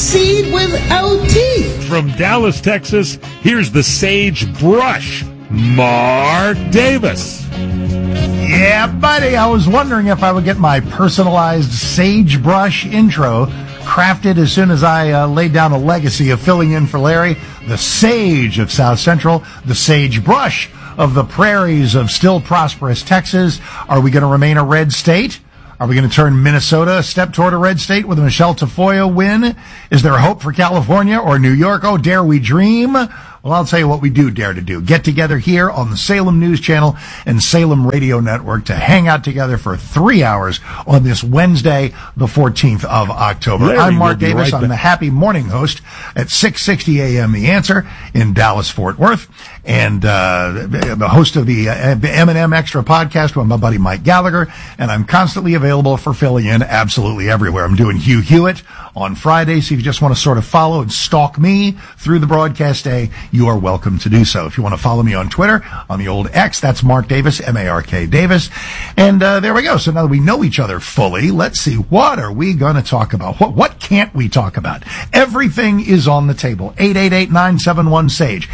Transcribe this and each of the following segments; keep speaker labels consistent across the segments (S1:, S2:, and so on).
S1: seed without teeth.
S2: From Dallas, Texas, here's the Sagebrush, Mark Davis.
S3: Yeah, buddy, I was wondering if I would get my personalized Sagebrush intro crafted as soon as I laid down a legacy of filling in for Larry, the sage of South Central, the sagebrush of the prairies of still prosperous Texas. Are we going to remain a red state? Are we going to turn Minnesota a step toward a red state with a Michelle Tafoya win? Is there hope for California or New York? Oh, dare we dream? Well, I'll tell you what we do dare to do. Get together here on the Salem News Channel and Salem Radio Network to hang out together for 3 hours on this Wednesday, the 14th of October.
S2: Larry,
S3: I'm Mark
S2: we'll
S3: Davis. I'm the happy morning host at 6:60 a.m. The Answer in Dallas, Fort Worth, and the host of the M&M Extra podcast with my buddy Mike Gallagher, and I'm constantly available for filling in absolutely everywhere. I'm doing Hugh Hewitt on Friday, so if you just want to sort of follow and stalk me through the broadcast day, you are welcome to do so. If you want to follow me on Twitter, on the old X, that's Mark Davis, M-A-R-K Davis. And there we go. So now that we know each other fully, let's see, what are we going to talk about? What can't we talk about? Everything is on the table. 888-971-SAGE,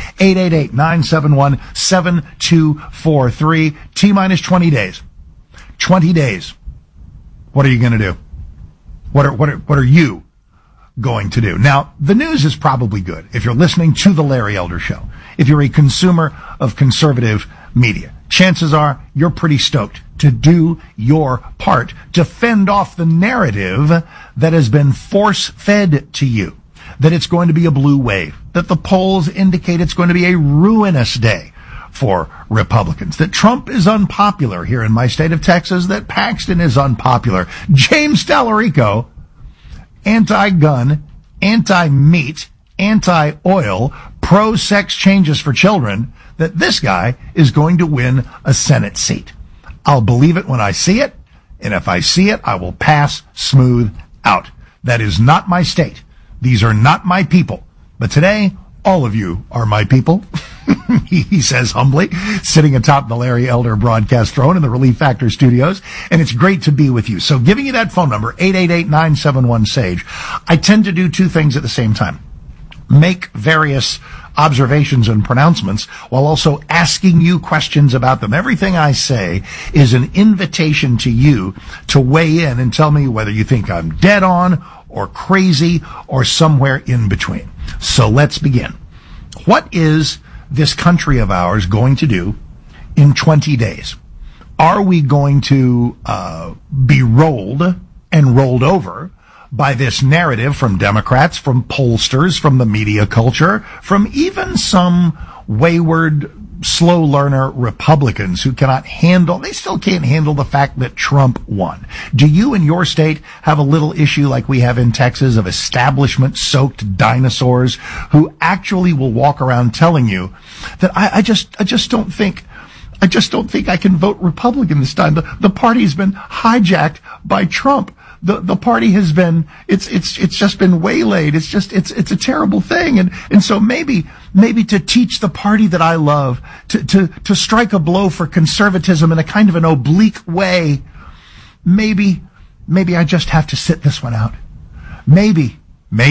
S3: 888-971-7243, T-minus 20 days. 20 days. What are you going to do? What are you going to do? Now, the news is probably good if you're listening to the Larry Elder Show. If you're a consumer of conservative media, chances are you're pretty stoked to do your part to fend off the narrative that has been force-fed to you, that it's going to be a blue wave, that the polls indicate it's going to be a ruinous day for Republicans, that Trump is unpopular here in my state of Texas, that Paxton is unpopular, James Tallarico, anti-gun, anti-meat, anti-oil, pro-sex changes for children, that this guy is going to win a Senate seat. I'll believe it when I see it, and if I see it, I will pass smooth out. That is not my state. These are not my people. But today, all of you are my people. He says humbly, sitting atop the Larry Elder broadcast throne in the Relief Factor studios. And it's great to be with you. So giving you that phone number, 888-971-SAGE, I tend to do two things at the same time. Make various observations and pronouncements while also asking you questions about them. Everything I say is an invitation to you to weigh in and tell me whether you think I'm dead on or crazy or somewhere in between. So let's begin. What is this country of ours going to do in 20 days? Are we going to be rolled and rolled over by this narrative from Democrats, from pollsters, from the media culture, from even some wayward, slow learner Republicans who they still can't handle the fact that Trump won? Do you in your state have a little issue like we have in Texas of establishment-soaked dinosaurs who actually will walk around telling you that I just don't think I can vote Republican this time. The party's been hijacked by Trump. The party has been, it's just been waylaid. It's a terrible thing. And so maybe to teach the party that I love to strike a blow for conservatism in a kind of an oblique way, maybe I just have to sit this one out. Maybe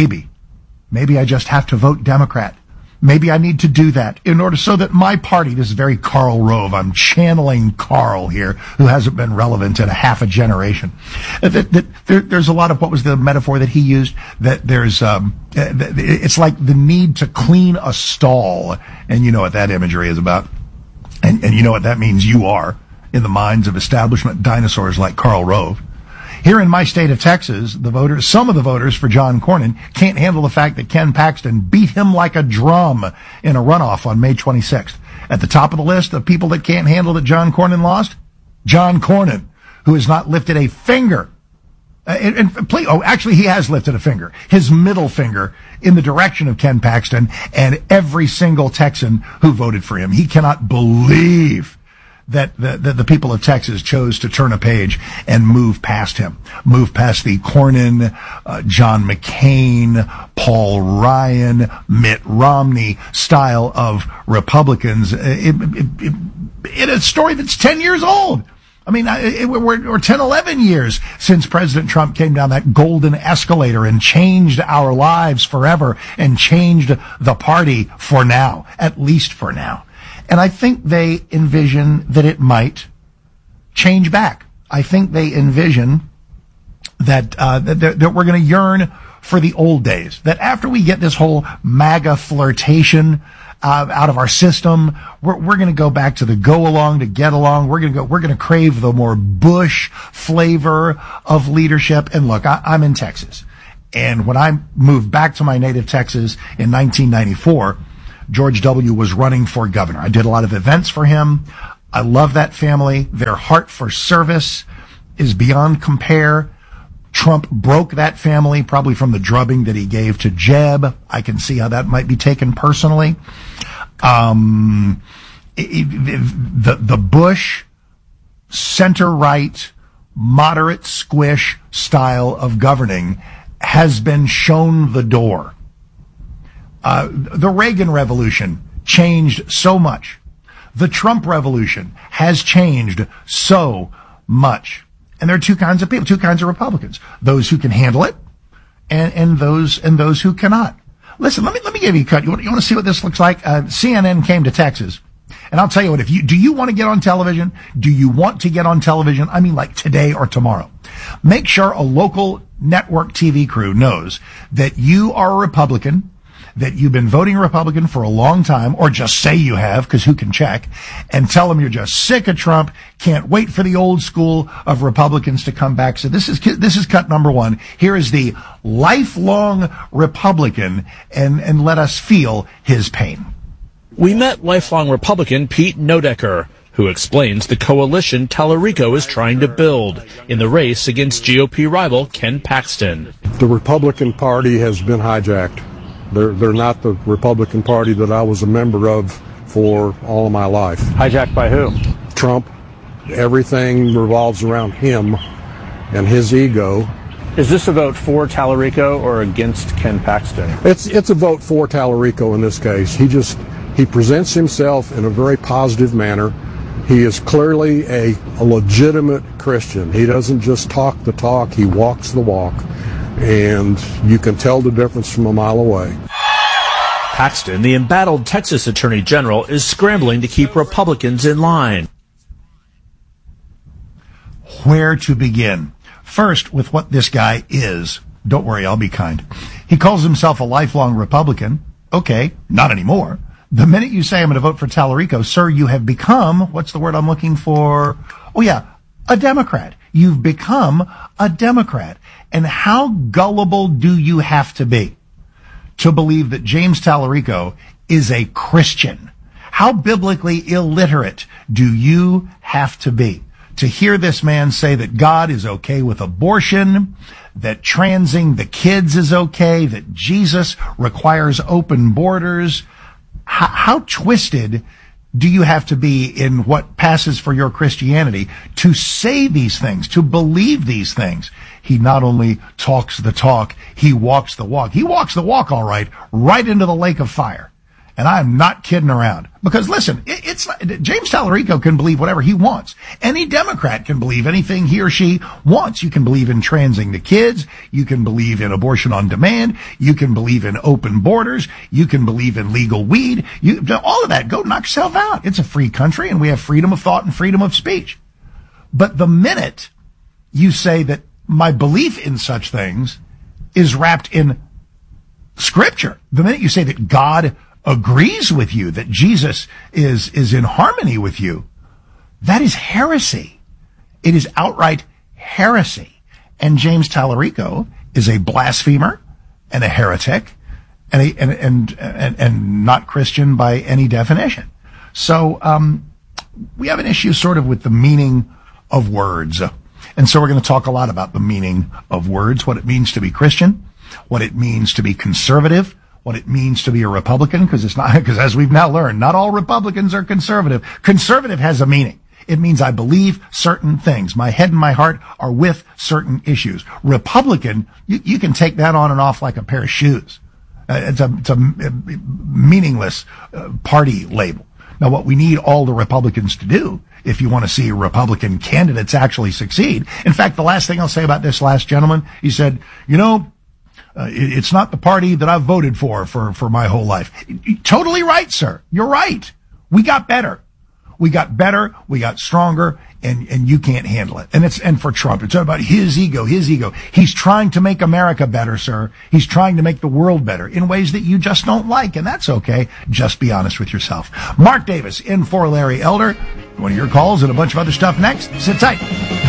S3: I just have to vote Democrat. Maybe I need to do that in order so that my party, this is very Karl Rove, I'm channeling Karl here, who hasn't been relevant in a half a generation. There's a lot of, what was the metaphor that he used? That there's, it's like the need to clean a stall. And you know what that imagery is about. And you know what that means you are in the minds of establishment dinosaurs like Karl Rove. Here in my state of Texas, some of the voters for John Cornyn can't handle the fact that Ken Paxton beat him like a drum in a runoff on May 26th. At the top of the list of people that can't handle that John Cornyn lost, John Cornyn, who has not lifted a finger. Actually, he has lifted a finger, his middle finger, in the direction of Ken Paxton and every single Texan who voted for him. He cannot believe that the people of Texas chose to turn a page and move past him, move past the Cornyn, John McCain, Paul Ryan, Mitt Romney style of Republicans in a story that's 10 years old. I mean, we're 10, 11 years since President Trump came down that golden escalator and changed our lives forever and changed the party for now, at least for now. And I think they envision that it might change back. I think they envision that we're going to yearn for the old days, that after we get this whole MAGA flirtation out of our system, we're going to go back to the go along, to get along. We're going to crave the more Bush flavor of leadership. And look, I'm in Texas. And when I moved back to my native Texas in 1994, George W. was running for governor. I did a lot of events for him. I love that family. Their heart for service is beyond compare. Trump broke that family, probably from the drubbing that he gave to Jeb. I can see how that might be taken personally. The Bush center-right, moderate squish style of governing has been shown the door. The Reagan Revolution changed so much. The Trump Revolution has changed so much. And there are two kinds of people, two kinds of Republicans: those who can handle it, and those who cannot. Listen, let me give you a cut. You want to see what this looks like? CNN came to Texas, and I'll tell you what. Do you want to get on television? Do you want to get on television? I mean, like today or tomorrow. Make sure a local network TV crew knows that you are a Republican, that you've been voting Republican for a long time, or just say you have, because who can check, and tell them you're just sick of Trump, can't wait for the old school of Republicans to come back. So this is cut number one. Here is the lifelong Republican, and let us feel his pain.
S4: We met lifelong Republican Pete Nodecker, who explains the coalition Tallarico is trying to build in the race against GOP rival Ken Paxton.
S5: The Republican Party has been hijacked. They're not the Republican Party that I was a member of for all of my life.
S4: Hijacked by who?
S5: Trump. Everything revolves around him and his ego.
S4: Is this a vote for Tallarico or against Ken Paxton?
S5: It's a vote for Tallarico in this case. He presents himself in a very positive manner. He is clearly a legitimate Christian. He doesn't just talk the talk, he walks the walk. And you can tell the difference from a mile away.
S4: Paxton, the embattled Texas Attorney General, is scrambling to keep Republicans in line.
S3: Where to begin? First, with what this guy is. Don't worry, I'll be kind. He calls himself a lifelong Republican. Okay, not anymore. The minute you say I'm going to vote for Tallarico, sir, you have become, what's the word I'm looking for? Oh yeah, a Democrat. You've become a Democrat. And how gullible do you have to be to believe that James Tallarico is a Christian? How biblically illiterate do you have to be to hear this man say that God is okay with abortion, that transing the kids is okay, that Jesus requires open borders? How twisted do you have to be in what passes for your Christianity to say these things, to believe these things? He not only talks the talk, he walks the walk. He walks the walk, all right into the lake of fire. And I'm not kidding around. Because listen, James Tallarico can believe whatever he wants. Any Democrat can believe anything he or she wants. You can believe in transing the kids. You can believe in abortion on demand. You can believe in open borders. You can believe in legal weed. All of that, go knock yourself out. It's a free country and we have freedom of thought and freedom of speech. But the minute you say that my belief in such things is wrapped in Scripture, the minute you say that God agrees with you, that Jesus is in harmony with you, that is heresy. It is outright heresy. And James Tallarico is a blasphemer and a heretic and not Christian by any definition. So we have an issue sort of with the meaning of words. And so we're going to talk a lot about the meaning of words, what it means to be Christian, what it means to be conservative, what it means to be a Republican, because as we've now learned, not all Republicans are conservative. Conservative has a meaning. It means I believe certain things. My head and my heart are with certain issues. Republican, you can take that on and off like a pair of shoes. It's a meaningless party label. Now, what we need all the Republicans to do if you want to see Republican candidates actually succeed. In fact, the last thing I'll say about this last gentleman, he said, it's not the party that I've voted for my whole life. Totally right, sir. You're right. We got better. We got stronger, and you can't handle it. And for Trump, it's about his ego. He's trying to make America better, sir. He's trying to make the world better in ways that you just don't like, and that's okay. Just be honest with yourself. Mark Davis in for Larry Elder. One of your calls and a bunch of other stuff next. Sit tight.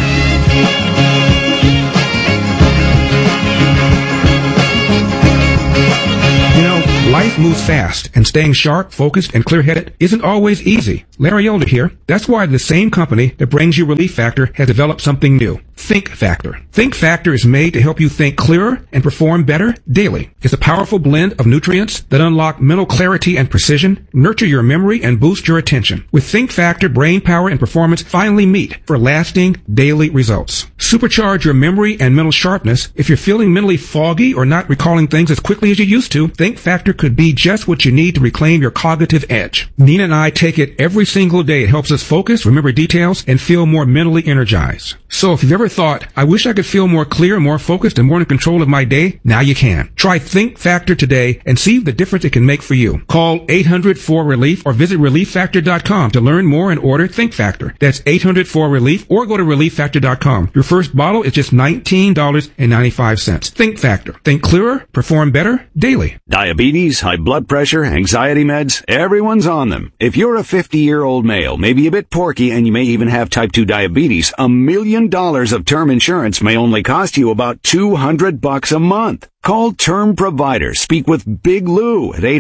S6: Life moves fast, and staying sharp, focused, and clear-headed isn't always easy. Larry Elder here. That's why the same company that brings you Relief Factor has developed something new. Think Factor. Think Factor is made to help you think clearer and perform better daily. It's a powerful blend of nutrients that unlock mental clarity and precision, nurture your memory, and boost your attention. With Think Factor, brain power and performance finally meet for lasting daily results. Supercharge your memory and mental sharpness. If you're feeling mentally foggy or not recalling things as quickly as you used to, Think Factor could be just what you need to reclaim your cognitive edge. Nina and I take it every single day. It helps us focus, remember details, and feel more mentally energized. So if you've ever thought, I wish I could feel more clear, more focused, and more in control of my day, now you can. Try Think Factor today and see the difference it can make for you. Call 800-4RELIEF or visit ReliefFactor.com to learn more and order Think Factor. That's 800-4RELIEF or go to ReliefFactor.com. Your first bottle is just $19.95. Think Factor. Think clearer, perform better, daily.
S7: Diabetes, high blood pressure, anxiety meds, everyone's on them. If you're a 50-year-old male, maybe a bit porky, and you may even have type 2 diabetes, $1 million of term insurance may only cost you about $200 a month. Call Term Provider. Speak with Big Lou at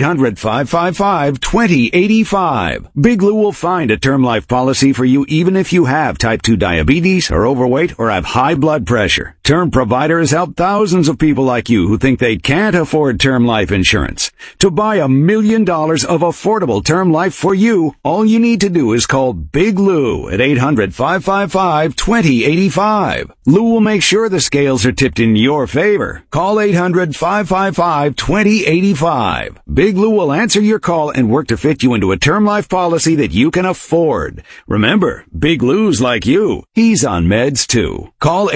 S7: 800-555-2085. Big Lou will find a term life policy for you even if you have type 2 diabetes, are overweight, or have high blood pressure. Term Provider has helped thousands of people like you who think they can't afford term life insurance. To buy $1 million of affordable term life for you, all you need to do is call Big Lou at 800-555-2085. Lou will make sure the scales are tipped in your favor. Call 800-555-2085. Big Lou will answer your call and work to fit you into a term life policy that you can afford. Remember, Big Lou's like you. He's on meds too. Call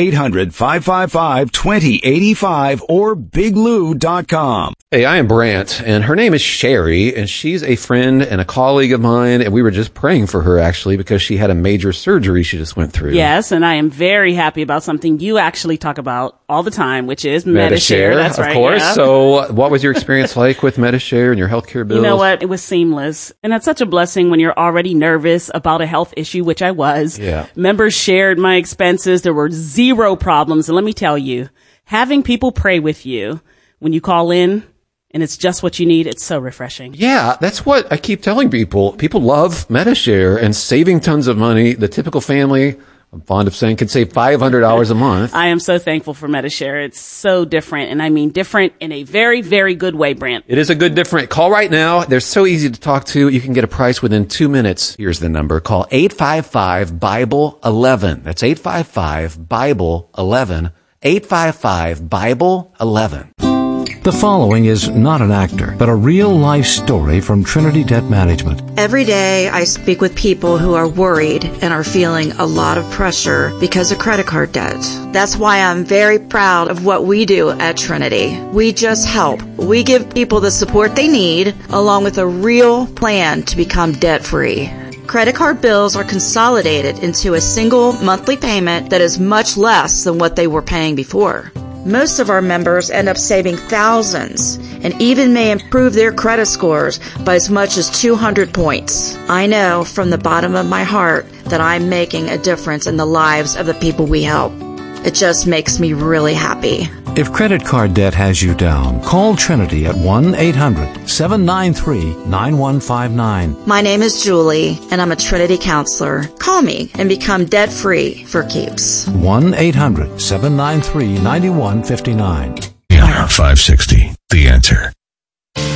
S7: 800-555-2085 or biglou.com.
S8: Hey, I am Brant, and her name is Sherry, and she's a friend and a colleague of mine, and we were just praying for her, actually, because she had a major surgery she just went through.
S9: Yes, and I am very happy about something you actually talk about all the time, which is Medi-Share. That's right.
S8: Of course.
S9: Yeah.
S8: So what was your experience like with Medi-Share and your healthcare bills?
S9: You know what? It was seamless. And that's such a blessing when you're already nervous about a health issue, which I was.
S8: Yeah.
S9: Members shared my expenses. There were zero problems. And let me tell you, having people pray with you when you call in, and it's just what you need, it's so refreshing.
S8: Yeah, that's what I keep telling people. People love Medi-Share and saving tons of money. The typical family, I'm fond of saying, can save $500 a month.
S9: I am so thankful for Medi-Share. It's so different, and I mean different in a very, very good way, Brant.
S8: It is a good different. Call right now. They're so easy to talk to. You can get a price within 2 minutes. Here's the number. Call 855-BIBLE-11. That's 855-BIBLE-11. 855-BIBLE-11.
S10: The following is not an actor, but a real-life story from Trinity Debt Management.
S11: Every day I speak with people who are worried and are feeling a lot of pressure because of credit card debt. That's why I'm very proud of what we do at Trinity. We just help. We give people the support they need, along with a real plan to become debt-free. Credit card bills are consolidated into a single monthly payment that is much less than what they were paying before. Most of our members end up saving thousands and even may improve their credit scores by as much as 200 points. I know from the bottom of my heart that I'm making a difference in the lives of the people we help. It just makes me really happy.
S10: If credit card debt has you down, call Trinity at 1-800-793-9159.
S11: My name is Julie, and I'm a Trinity counselor. Call me and become debt-free for keeps.
S10: 1-800-793-9159.
S12: ENR 560, The Answer.